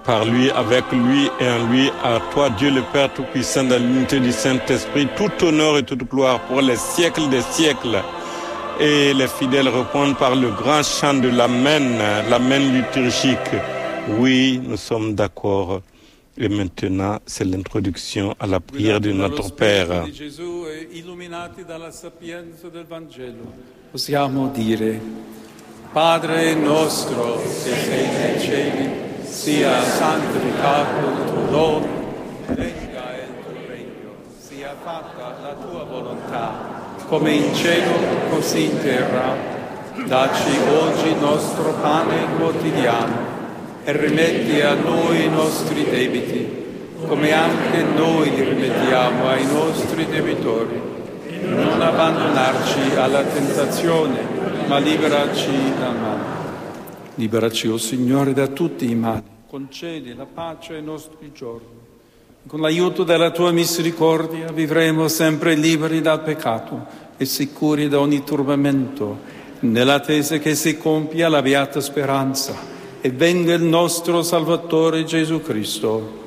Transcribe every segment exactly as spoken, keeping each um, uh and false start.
par lui, avec lui et en lui, à toi, Dieu le Père Tout-Puissant, dans l'unité du Saint-Esprit, tout honneur et toute gloire pour les siècles des siècles. Et les fidèles répondent par le grand chant de l'Amen, l'Amen liturgique. Oui, nous sommes d'accord. Et maintenant, c'est l'introduction à la prière de notre Père. Di Gesù e illuminati dalla sapienza del Vangelo, possiamo dire: Padre nostro che sei nei cieli, sia santificato il tuo nome, venga il tuo regno, sia fatta la tua volontà, come in cielo così in terra. Dacci oggi il nostro pane quotidiano e rimetti a noi i nostri debiti, come anche noi li rimettiamo ai nostri debitori. Non abbandonarci alla tentazione, ma liberaci dal male. Liberaci, o oh Signore, da tutti i mali. Concedi la pace ai nostri giorni. Con l'aiuto della tua misericordia vivremo sempre liberi dal peccato e sicuri da ogni turbamento, nell'attesa che si compia la beata speranza e venga il nostro Salvatore Gesù Cristo.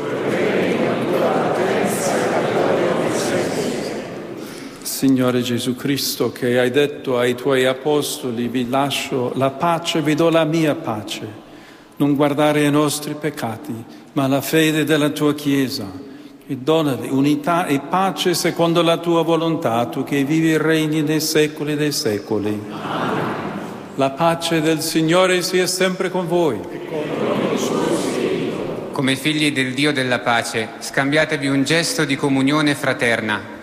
Signore Gesù Cristo, che hai detto ai tuoi apostoli: vi lascio la pace, vi do la mia pace. Non guardare ai nostri peccati, ma alla fede della tua Chiesa, e donali unità e pace secondo la tua volontà, tu che vivi e regni nei secoli dei secoli. Amen. La pace del Signore sia sempre con voi. E con il suo spirito. Come figli del Dio della pace, scambiatevi un gesto di comunione fraterna.